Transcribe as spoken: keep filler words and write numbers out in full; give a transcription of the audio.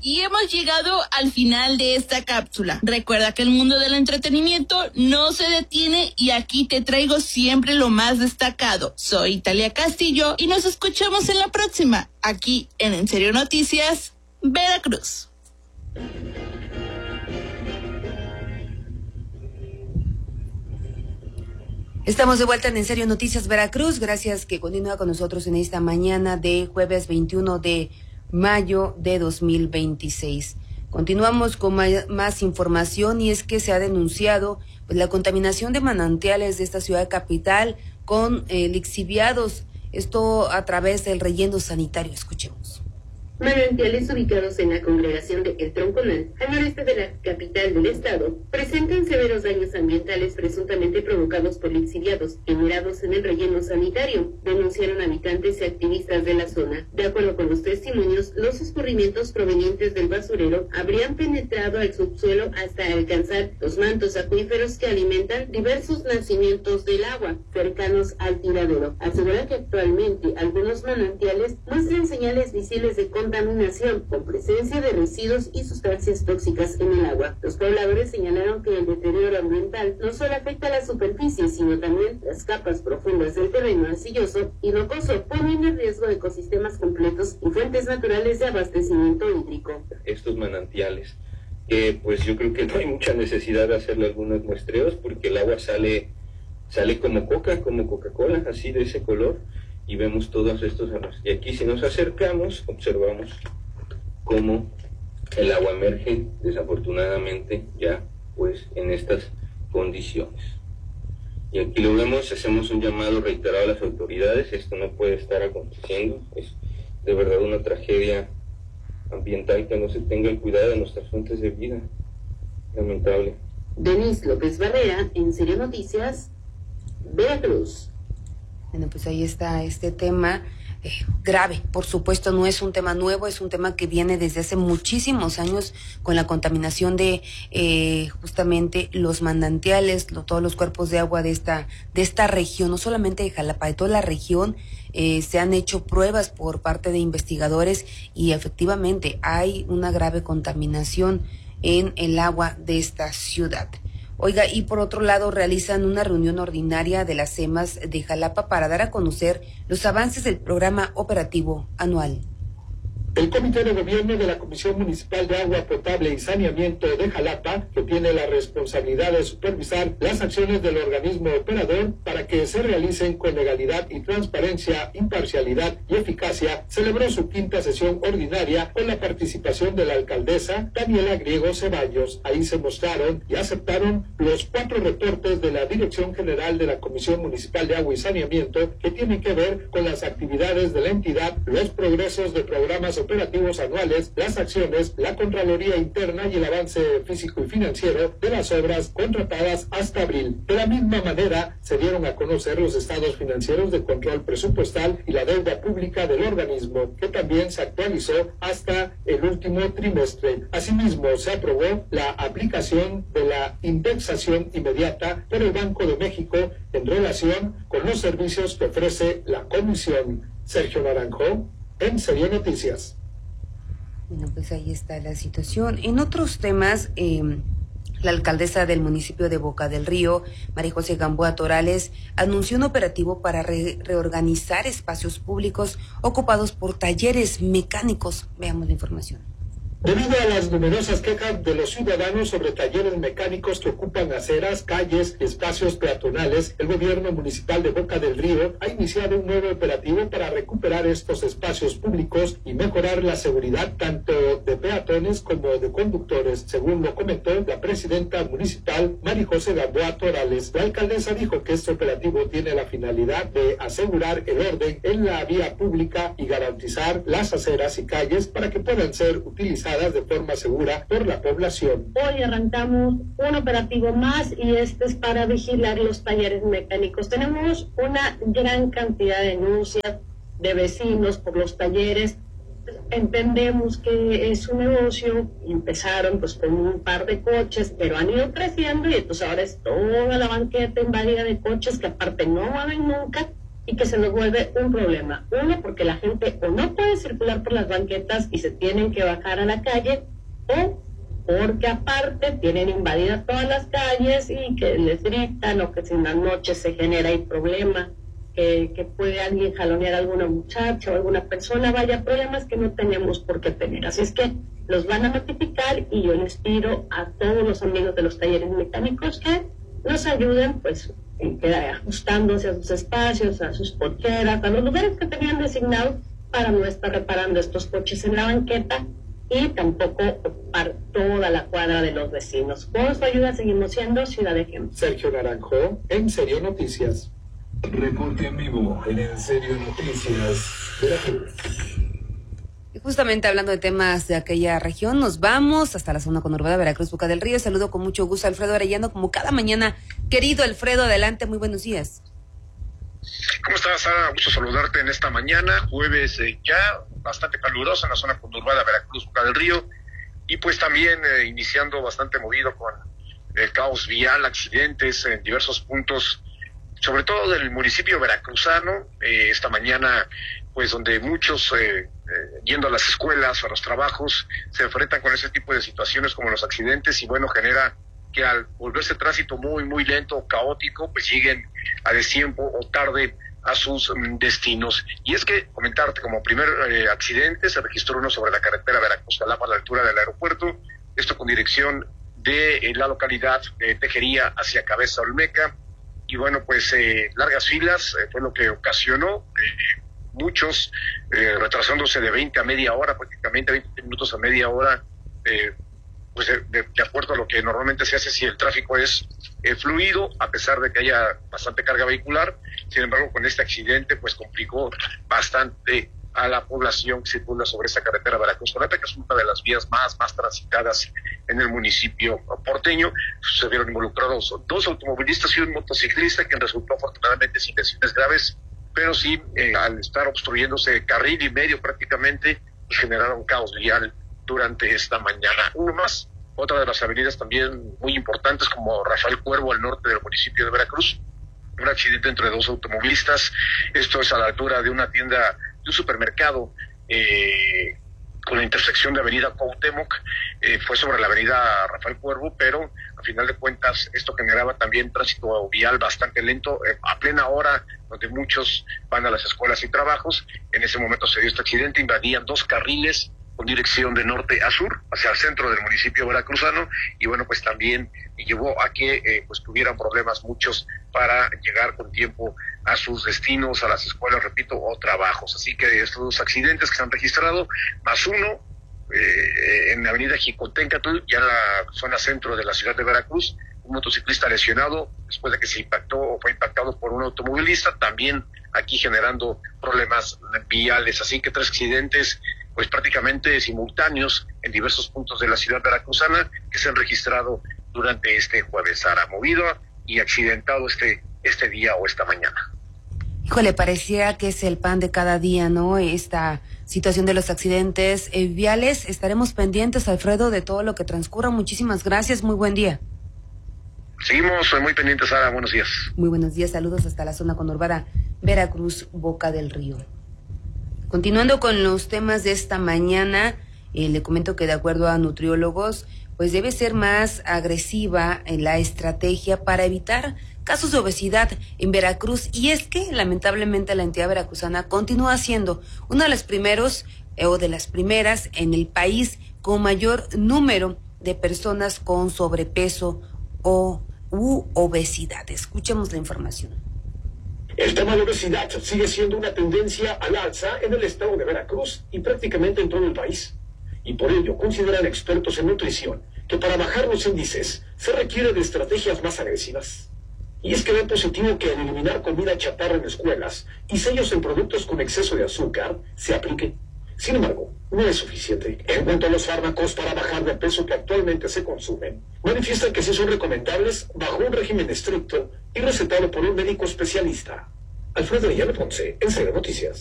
Y hemos llegado al final de esta cápsula. Recuerda que el mundo del entretenimiento no se detiene y aquí te traigo siempre lo más destacado. Soy Italia Castillo y nos escuchamos en la próxima, aquí en En Serio Noticias, Veracruz. Estamos de vuelta en En Serio Noticias Veracruz. Gracias que continúa con nosotros en esta mañana de jueves veintiuno de mayo de dos mil veintiséis. Continuamos con más información y es que se ha denunciado pues, la contaminación de manantiales de esta ciudad capital con eh, lixiviados, esto a través del relleno sanitario. Escuchemos. Manantiales ubicados en la congregación de El Tronconal, al noreste de la capital del estado, presentan severos daños ambientales presuntamente provocados por lixiviados generados en el relleno sanitario, denunciaron habitantes y activistas de la zona. De acuerdo con los testimonios, los escurrimientos provenientes del basurero habrían penetrado al subsuelo hasta alcanzar los mantos acuíferos que alimentan diversos nacimientos del agua cercanos al tiradero. Asegura que actualmente algunos manantiales muestran señales visibles de contaminación con presencia de residuos y sustancias tóxicas en el agua. Los pobladores señalaron que el deterioro ambiental no solo afecta a la superficie, sino también las capas profundas del terreno arcilloso y rocoso, poniendo en riesgo ecosistemas completos y fuentes naturales de abastecimiento hídrico. Estos manantiales, que pues yo creo que no hay mucha necesidad de hacerle algunos muestreos porque el agua sale, sale como coca, como Coca-Cola, así de ese color. Y vemos todos estos arroz. Y aquí si nos acercamos, observamos cómo el agua emerge, desafortunadamente, ya pues en estas condiciones. Y aquí lo vemos, hacemos un llamado reiterado a las autoridades, esto no puede estar aconteciendo, es de verdad una tragedia ambiental que no se tenga el cuidado de nuestras fuentes de vida. Lamentable. Denise López Barrera, En Serio Noticias, Veracruz. Bueno, pues ahí está este tema eh, grave. Por supuesto, no es un tema nuevo, es un tema que viene desde hace muchísimos años con la contaminación de eh, justamente los manantiales, lo, todos los cuerpos de agua de esta de esta región, no solamente de Jalapa, de toda la región. Eh, se han hecho pruebas por parte de investigadores y efectivamente hay una grave contaminación en el agua de esta ciudad. Oiga, y por otro lado realizan una reunión ordinaria de las SEMAS de Jalapa para dar a conocer los avances del programa operativo anual. El Comité de Gobierno de la Comisión Municipal de Agua Potable y Saneamiento de Jalapa, que tiene la responsabilidad de supervisar las acciones del organismo operador para que se realicen con legalidad y transparencia, imparcialidad y eficacia, celebró su quinta sesión ordinaria con la participación de la alcaldesa Daniela Griego Ceballos. Ahí se mostraron y aceptaron los cuatro reportes de la Dirección General de la Comisión Municipal de Agua y Saneamiento que tienen que ver con las actividades de la entidad, los progresos de programas operativos anuales, las acciones, la Contraloría Interna y el avance físico y financiero de las obras contratadas hasta abril. De la misma manera, se dieron a conocer los estados financieros de control presupuestal y la deuda pública del organismo, que también se actualizó hasta el último trimestre. Asimismo, se aprobó la aplicación de la indexación inmediata por el Banco de México en relación con los servicios que ofrece la Comisión. Sergio Naranjo, En Serio Noticias. Bueno, pues ahí está la situación. En otros temas, eh, la alcaldesa del municipio de Boca del Río, María José Gamboa Torales, anunció un operativo para re- reorganizar espacios públicos ocupados por talleres mecánicos. Veamos la información. Debido a las numerosas quejas de los ciudadanos sobre talleres mecánicos que ocupan aceras, calles y espacios peatonales, el gobierno municipal de Boca del Río ha iniciado un nuevo operativo para recuperar estos espacios públicos y mejorar la seguridad tanto de peatones como de conductores, según lo comentó la presidenta municipal María José Gamboa Torales. La alcaldesa dijo que este operativo tiene la finalidad de asegurar el orden en la vía pública y garantizar las aceras y calles para que puedan ser utilizadas de forma segura por la población. Hoy arrancamos un operativo más y este es para vigilar los talleres mecánicos. Tenemos una gran cantidad de denuncias de vecinos por los talleres. Entendemos que es un negocio y empezaron pues con un par de coches, pero han ido creciendo y entonces ahora es toda la banqueta invadida de coches que aparte no mueven nunca y que se nos vuelve un problema. Uno, porque la gente o no puede circular por las banquetas y se tienen que bajar a la calle, o porque aparte tienen invadidas todas las calles y que les gritan, o que si en las noches se genera ahí problema, que, que puede alguien jalonear a alguna muchacha o alguna persona, vaya, problemas que no tenemos por qué tener. Así es que los van a notificar y yo les pido a todos los amigos de los talleres mecánicos que nos ayuden, pues, en que, ajustándose a sus espacios, a sus cocheras, a los lugares que tenían designados para no estar reparando estos coches en la banqueta y tampoco ocupar toda la cuadra de los vecinos. Con su ayuda seguimos siendo Ciudad de Ejemplo. Sergio Naranjo, En Serio Noticias. Reporte en vivo en En Serio Noticias, Veracruz. Y justamente hablando de temas de aquella región, nos vamos hasta la zona conurbada Veracruz, Boca del Río. Saludo con mucho gusto a Alfredo Arellano, como cada mañana. Querido Alfredo, adelante, muy buenos días. ¿Cómo estás, Sara? Gusto saludarte en esta mañana, jueves eh, ya bastante caluroso en la zona conurbada Veracruz, Boca del Río, y pues también eh, iniciando bastante movido con el caos vial, accidentes en diversos puntos, sobre todo del municipio veracruzano, eh, esta mañana, pues donde muchos, eh, eh, yendo a las escuelas o a los trabajos, se enfrentan con ese tipo de situaciones como los accidentes, y bueno, genera que al volverse el tránsito muy, muy lento, caótico, pues lleguen a destiempo o tarde a sus um, destinos. Y es que, comentarte, como primer eh, accidente, se registró uno sobre la carretera Veracruz-Jalapa a la altura del aeropuerto, esto con dirección de eh, la localidad de Tejería hacia Cabeza Olmeca, y bueno, pues eh, largas filas, eh, fue lo que ocasionó, eh, muchos eh, retrasándose de veinte a media hora, prácticamente veinte minutos a media hora, eh, pues de, de, de acuerdo a lo que normalmente se hace si el tráfico es eh, fluido, a pesar de que haya bastante carga vehicular. Sin embargo, con este accidente pues complicó bastante a la población que circula sobre esta carretera Veracruz-Jalapa, que es una de las vías más, más transitadas en el municipio porteño. Se vieron involucrados dos automovilistas y un motociclista, quien resultó afortunadamente sin lesiones graves, pero sí eh, al estar obstruyéndose carril y medio prácticamente, pues generaron caos vial durante esta mañana. Uno más, otra de las avenidas también muy importantes, como Rafael Cuervo, al norte del municipio de Veracruz, un accidente entre dos automovilistas. Esto es a la altura de una tienda, de un supermercado, eh, con la intersección de avenida Cuauhtémoc. Eh, fue sobre la avenida Rafael Cuervo, pero a final de cuentas esto generaba también tránsito vial bastante lento, eh, a plena hora, donde muchos van a las escuelas y trabajos. En ese momento se dio este accidente, invadían dos carriles con dirección de norte a sur, hacia el centro del municipio veracruzano, y bueno, pues también llevó a que eh, pues tuvieran problemas muchos para llegar con tiempo a sus destinos, a las escuelas, repito, o trabajos. Así que estos dos accidentes que se han registrado, más uno eh, en la avenida Jicoténcatl, ya en la zona centro de la ciudad de Veracruz, un motociclista lesionado después de que se impactó o fue impactado por un automovilista, también aquí generando problemas viales. Así que tres accidentes pues prácticamente simultáneos en diversos puntos de la ciudad veracruzana que se han registrado durante este jueves, Sara. Movido y accidentado este, este día o esta mañana. Híjole, parecía que es el pan de cada día, ¿no? Esta situación de los accidentes eh, viales. Estaremos pendientes, Alfredo, de todo lo que transcurra. Muchísimas gracias, muy buen día. Seguimos muy pendientes, Sara. Buenos días. Muy buenos días, saludos hasta la zona conurbada Veracruz, Boca del Río. Continuando con los temas de esta mañana, eh, le comento que de acuerdo a nutriólogos, pues debe ser más agresiva en la estrategia para evitar casos de obesidad en Veracruz. Y es que lamentablemente la entidad veracruzana continúa siendo uno de los primeros eh, o de las primeras en el país con mayor número de personas con sobrepeso o u obesidad. Escuchemos la información. El tema de obesidad sigue siendo una tendencia al alza en el estado de Veracruz y prácticamente en todo el país. Y por ello consideran expertos en nutrición que para bajar los índices se requiere de estrategias más agresivas. Y es que ven positivo que al eliminar comida chatarra en escuelas y sellos en productos con exceso de azúcar se aplique. Sin embargo, no es suficiente. En cuanto a los fármacos para bajar de peso que actualmente se consumen, manifiestan que sí son recomendables bajo un régimen estricto y recetado por un médico especialista. Alfredo Arellano Ponce, En Serio Noticias.